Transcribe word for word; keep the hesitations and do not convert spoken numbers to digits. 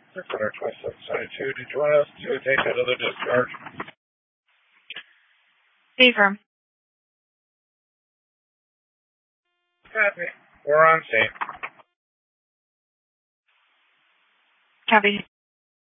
six hundred twenty-seven seventy-two, did you want us to take another discharge? Affirm. Copy. We're on scene. Copy.